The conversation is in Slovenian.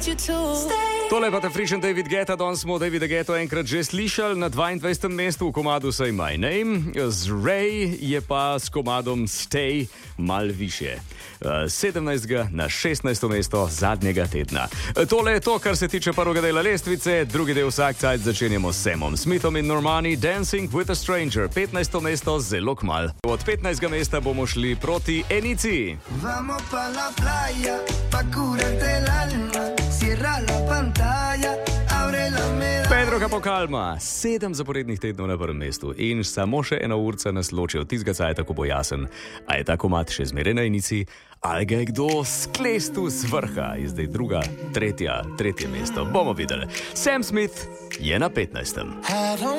Tole pa te frišen David Guetta, danes smo Davida Guetta enkrat že slišali na 22. mestu v komadu Say My Name. Z Ray je pa s komadom Stay mal više. 17. na 16. mesto zadnjega tedna. Tole je to, kar se tiče prvega dela lestvice, drugi del vsak cajt začenjamo s Samom Smithom in Normani, Dancing with a Stranger, 15. mesto zelo kmal. Od 15. mesta bomo šli proti Enici. Vamos pa la playa, pa curarte el alma, cierra la pantalla, abre la medalla. Pedro Capocalma, 7 zaporednih tednov na prvem mestu in samo še ena urca nas loči od tistega cajta, ko bo jasen, a je ta komad še zmeraj na Enici, ali ga je kdo sklestil z vrha, je zdaj druga, tretje mesto. Bomo videli. Sam Smith je na 15.